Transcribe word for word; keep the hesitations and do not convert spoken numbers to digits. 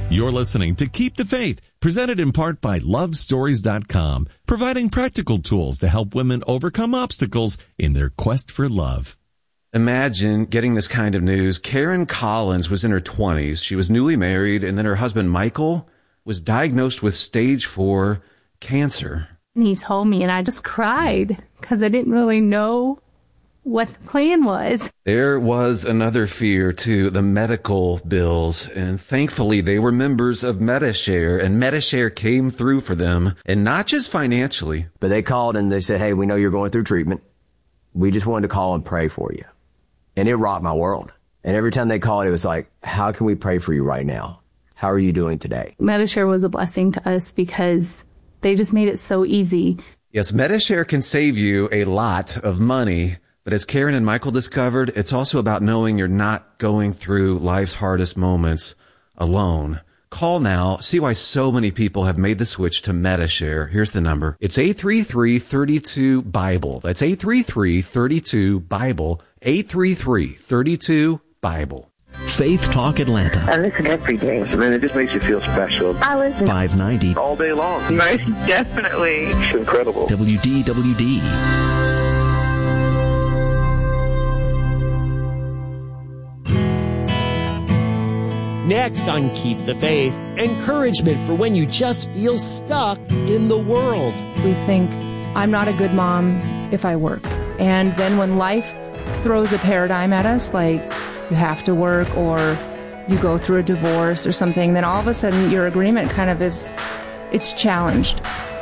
You're listening to Keep the Faith, presented in part by love stories dot com, providing practical tools to help women overcome obstacles in their quest for love. Imagine getting this kind of news. Karen Collins was in her twenties. She was newly married, and then her husband, Michael, was diagnosed with stage four cancer. And he told me, and I just cried because I didn't really know what the plan was. There was another fear, too, the medical bills. And thankfully, they were members of MediShare, and MediShare came through for them, and not just financially. But they called and they said, hey, we know you're going through treatment. We just wanted to call and pray for you. And it rocked my world. And every time they called, it was like, how can we pray for you right now? How are you doing today? MediShare was a blessing to us because they just made it so easy. Yes, MediShare can save you a lot of money. But as Karen and Michael discovered, it's also about knowing you're not going through life's hardest moments alone. Call now. See why so many people have made the switch to MediShare. Here's the number. It's eight three three, three two, BIBLE. That's eight three three, three two, BIBLE. eight three three, three two, BIBLE. Faith Talk Atlanta. I listen every day. Man, it just makes you feel special. I listen. five ninety. All day long. Most definitely. It's incredible. W D W D. Next on Keep the Faith, encouragement for when you just feel stuck in the world. We think, I'm not a good mom if I work. And then when life throws a paradigm at us, like you have to work or you go through a divorce or something, then all of a sudden your agreement kind of is, it's challenged.